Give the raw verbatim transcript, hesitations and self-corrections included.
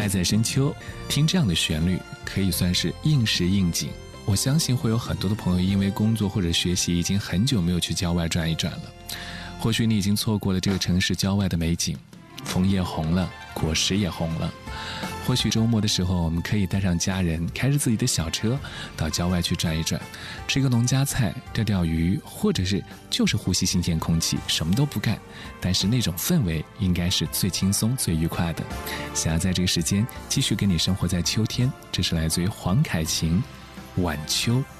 爱在深秋，听这样的旋律可以算是应时应景。我相信会有很多的朋友因为工作或者学习已经很久没有去郊外转一转了，或许你已经错过了这个城市郊外的美景，枫叶红了，果实也红了。或许周末的时候，我们可以带上家人，开着自己的小车到郊外去转一转，吃个农家菜，钓钓鱼，或者是就是呼吸新鲜空气，什么都不干，但是那种氛围应该是最轻松最愉快的。想要在这个时间继续跟你生活在秋天，这是来自于黄凯芹《晚秋》。